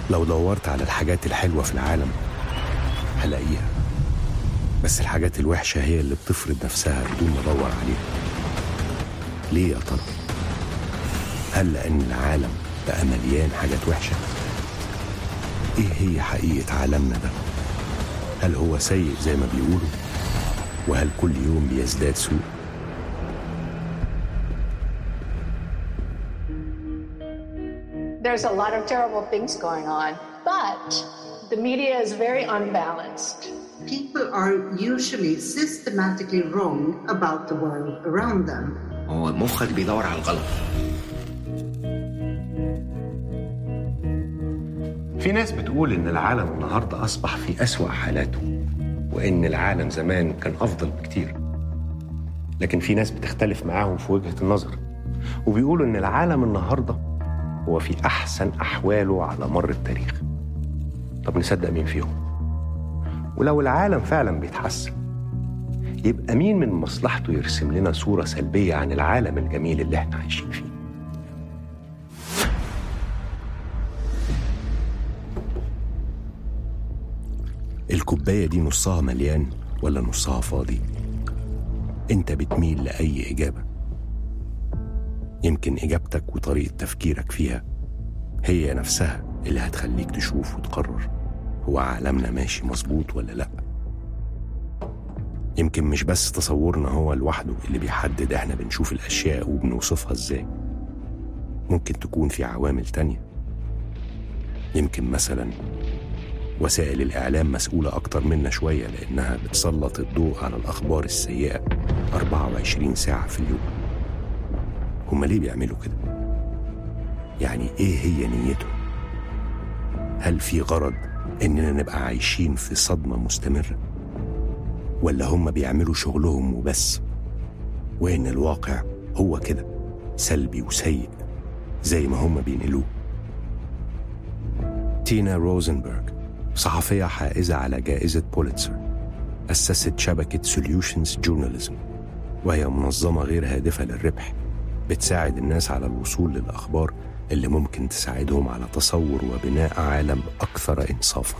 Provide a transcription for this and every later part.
لو دورت على الحاجات الحلوة في العالم هلاقيها، بس الحاجات الوحشة هي اللي بتفرض نفسها بدون ما ادور عليها. ليه يا ترى؟ هل لأن العالم بقى مليان حاجات وحشة؟ ايه هي حقيقة عالمنا ده؟ هل هو سيء زي ما بيقولوا؟ وهل كل يوم بيزداد سوء؟ There's a lot of terrible things going on, but the media is very unbalanced. People are usually systematically wrong about the world around them. هو مخك بيدور على الغلط. في ناس بتقول إن العالم النهاردة أصبح في أسوأ حالاته، وإن العالم زمان كان أفضل بكتير. لكن في ناس بتختلف معاهم في وجهة النظر، وبيقولوا إن العالم النهاردة هو في أحسن أحواله على مر التاريخ. طب نصدق مين فيهم؟ ولو العالم فعلا بيتحسن، يبقى مين من مصلحته يرسم لنا صورة سلبية عن العالم الجميل اللي احنا عايشين فيه؟ الكوباية دي نصها مليان ولا نصها فاضي؟ انت بتميل لأي إجابة. يمكن إجابتك وطريقة تفكيرك فيها هي نفسها اللي هتخليك تشوف وتقرر هو عالمنا ماشي مظبوط ولا لأ. يمكن مش بس تصورنا هو لوحده اللي بيحدد احنا بنشوف الأشياء وبنوصفها ازاي. ممكن تكون في عوامل تانية. يمكن مثلا وسائل الإعلام مسؤولة أكتر منا شوية، لأنها بتسلط الضوء على الأخبار السيئة 24 ساعة في اليوم. هما ليه بيعملوا كده؟ يعني إيه هي نيتهم؟ هل في غرض إننا نبقى عايشين في صدمة مستمرة؟ ولا هما بيعملوا شغلهم وبس، وإن الواقع هو كده سلبي وسيء زي ما هما بينقلوه؟ تينا روزنبرغ، صحفية حائزة على جائزة بوليتزر، أسست شبكة سوليوشنز جورناليزم، وهي منظمة غير هادفة للربح بتساعد الناس على الوصول للأخبار اللي ممكن تساعدهم على تصور وبناء عالم أكثر إنصافاً.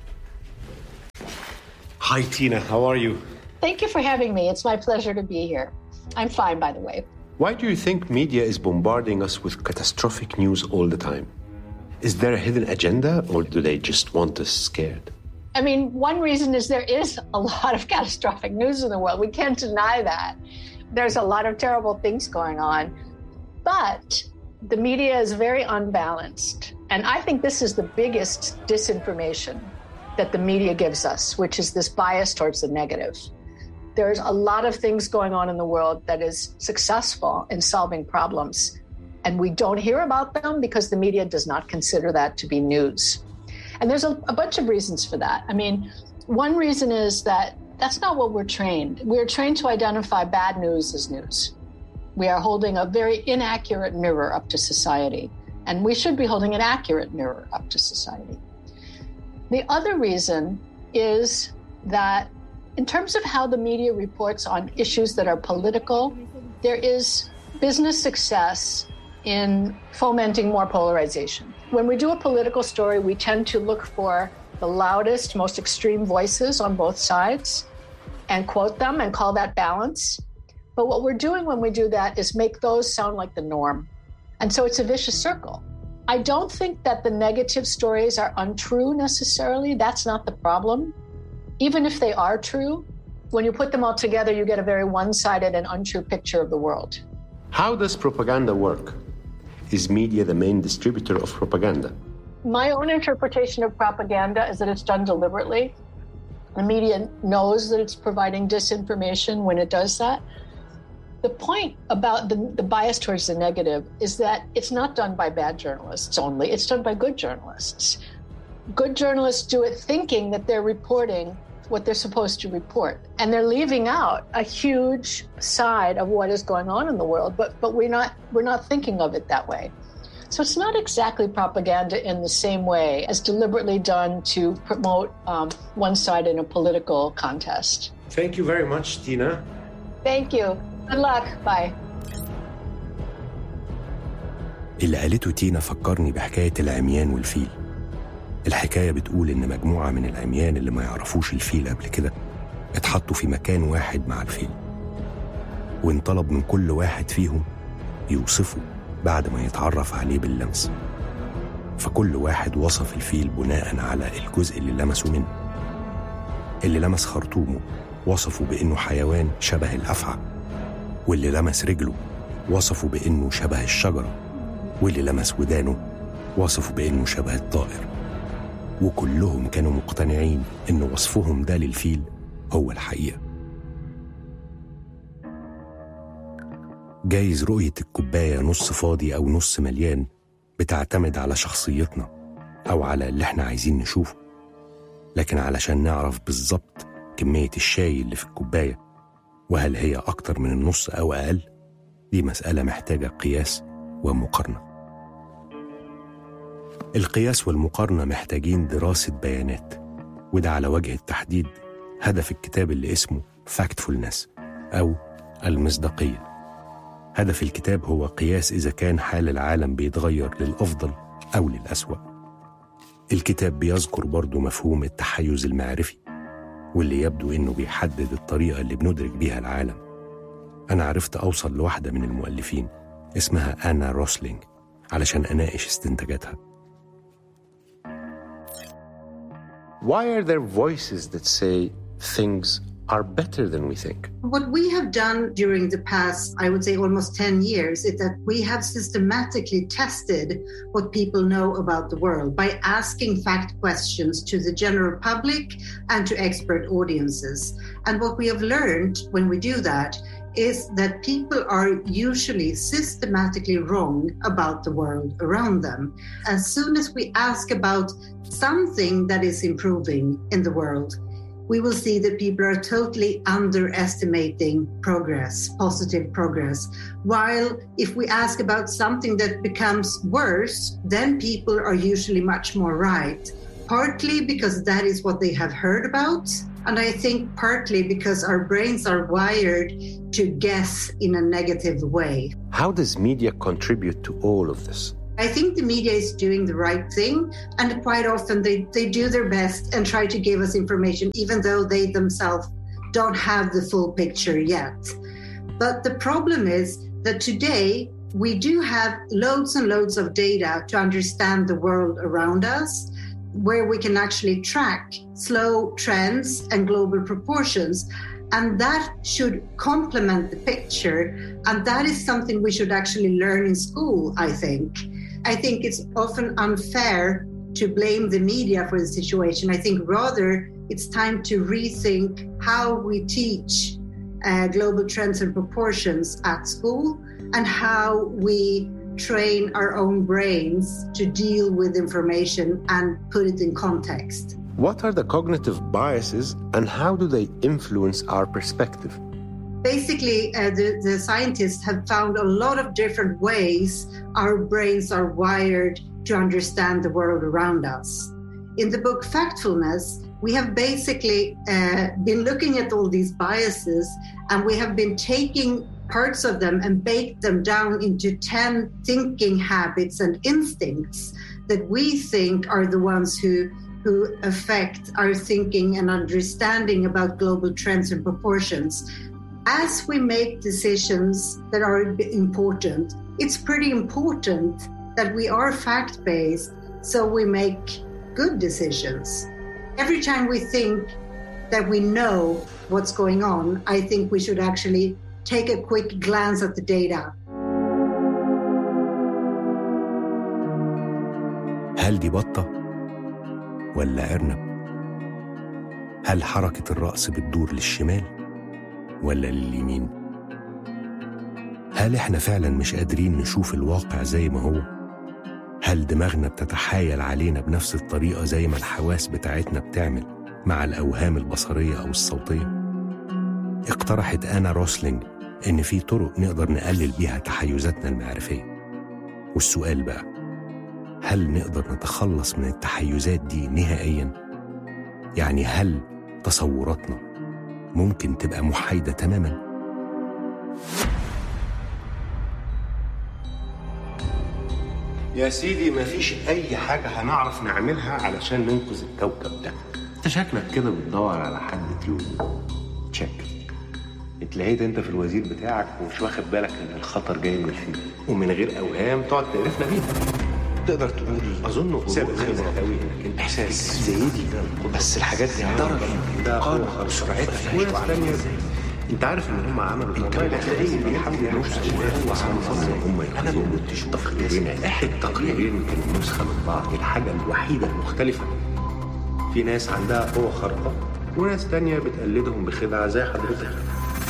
Hi Tina, how are you? Thank you for having me. It's my pleasure to be here. I'm fine, by the way. Why do you think media is bombarding us with catastrophic news all the time? Is there a hidden agenda, or do they just want us scared? I mean, one reason is there is a lot of catastrophic news in the world. We can't deny that. There's a lot of terrible things going on. But the media is very unbalanced. And I think this is the biggest disinformation that the media gives us, which is this bias towards the negative. There's a lot of things going on in the world that is successful in solving problems. And we don't hear about them because the media does not consider that to be news. And there's a bunch of reasons for that. I mean, one reason is that that's not what we're trained. We're trained to identify bad news as news. We are holding a very inaccurate mirror up to society. And we should be holding an accurate mirror up to society. The other reason is that in terms of how the media reports on issues that are political, there is business success in fomenting more polarization. When we do a political story, we tend to look for the loudest, most extreme voices on both sides and quote them and call that balance. But what we're doing when we do that is make those sound like the norm. And so it's a vicious circle. I don't think that the negative stories are untrue necessarily. That's not the problem. Even if they are true, when you put them all together, you get a very one-sided and untrue picture of the world. How does propaganda work? Is media the main distributor of propaganda? My own interpretation of propaganda is that it's done deliberately. The media knows that it's providing disinformation when it does that. The point about the bias towards the negative is that it's not done by bad journalists only, it's done by good journalists. Good journalists do it thinking that they're reporting what they're supposed to report. And they're leaving out a huge side of what is going on in the world, but we're not thinking of it that way. So it's not exactly propaganda in the same way as deliberately done to promote one side in a political contest. Thank you very much, Tina. Thank you. Good luck. Bye. اللي قالته تينا فكرني بحكاية العميان والفيل. الحكاية بتقول إن مجموعة من العميان اللي ما يعرفوش الفيل قبل كده اتحطوا في مكان واحد مع الفيل، وانطلب من كل واحد فيهم يوصفه بعد ما يتعرف عليه باللمس. فكل واحد وصف الفيل بناء على الجزء اللي لمسه منه. اللي لمس خرطومه وصفه بإنه حيوان شبه الأفعى، واللي لمس رجله وصفه بإنه شبه الشجرة، واللي لمس ودانه وصفه بإنه شبه الطائر. وكلهم كانوا مقتنعين إن وصفهم ده للفيل هو الحقيقة. جايز رؤية الكوباية نص فاضي أو نص مليان بتعتمد على شخصيتنا أو على اللي احنا عايزين نشوفه، لكن علشان نعرف بالظبط كمية الشاي اللي في الكوباية وهل هي أكتر من النص أو أقل، دي مسألة محتاجة قياس ومقارنة. القياس والمقارنة محتاجين دراسة بيانات، وده على وجه التحديد هدف الكتاب اللي اسمه Factfulness أو المصداقية. هدف الكتاب هو قياس إذا كان حال العالم بيتغير للأفضل أو للأسوأ. الكتاب بيذكر برضو مفهوم التحيز المعرفي، واللي يبدو إنه بيحدد الطريقة اللي بندرك بيها العالم. أنا عرفت أوصل لواحدة من المؤلفين اسمها آنا روسلينج علشان أناقش استنتاجاتها. Why are there voices that say things are better than we think? What we have done during the past, I would say almost 10 years, is that we have systematically tested what people know about the world by asking fact questions to the general public and to expert audiences. And what we have learned when we do that is that people are usually systematically wrong about the world around them. As soon as we ask about something that is improving in the world, we will see that people are totally underestimating progress, positive progress. While if we ask about something that becomes worse, then people are usually much more right, partly because that is what they have heard about, and I think partly because our brains are wired to guess in a negative way. How does media contribute to all of this? I think the media is doing the right thing, and quite often they do their best and try to give us information, even though they themselves don't have the full picture yet. But the problem is that today we do have loads and loads of data to understand the world around us, where we can actually track slow trends and global proportions. And that should complement the picture. And that is something we should actually learn in school, I think. I think it's often unfair to blame the media for the situation. I think rather it's time to rethink how we teach global trends and proportions at school and how we train our own brains to deal with information and put it in context. What are the cognitive biases and how do they influence our perspective? Basically, the scientists have found a lot of different ways our brains are wired to understand the world around us. In the book Factfulness, we have basically been looking at all these biases, and we have been taking parts of them and baked them down into 10 thinking habits and instincts that we think are the ones who affect our thinking and understanding about global trends and proportions. As we make decisions that are important, it's pretty important that we are fact-based so we make good decisions. Every time we think that we know what's going on, I think we should actually take a quick glance at the data. هل دي بطة ولا أرنب؟ هل حركة الرأس بتدور للشمال ولا لليمين؟ هل إحنا فعلاً مش قادرين نشوف الواقع زي ما هو؟ هل دماغنا بتتحايل علينا بنفس الطريقة زي ما الحواس بتاعتنا بتعمل مع الأوهام البصرية أو الصوتية؟ اقترحت آنا روسلينج إن في طرق نقدر نقلل بيها تحيزاتنا المعرفية. والسؤال بقى، هل نقدر نتخلص من التحيزات دي نهائياً؟ يعني هل تصوراتنا ممكن تبقى محايدة تماماً؟ يا سيدي مفيش أي حاجة هنعرف نعملها علشان ننقذ الكوكب ده. أنت شكلك كده بتدور على حد تلومه. تشك اتلاقيت أنت في الوزير بتاعك ومش واخد بالك إن الخطر جاي من فيه، ومن غير أوهام تقعد تقرفنا بيها. تقدر تقول أظن سابق خبرة قوي إنك إحساس زي دي، بس الحاجات دي درجة ده قوة بسرعتها وناس تانية. انت عارف ان هم عملوا التقريرين بيحاولوا يوصلوا هم انا ما كنتش تقريرين، التقريرين كانوا نسخه من بعض. الحاجه الوحيده المختلفه في ناس عندها قوه خارقه وناس تانية بتقلدهم بخدعه زي حضرتك.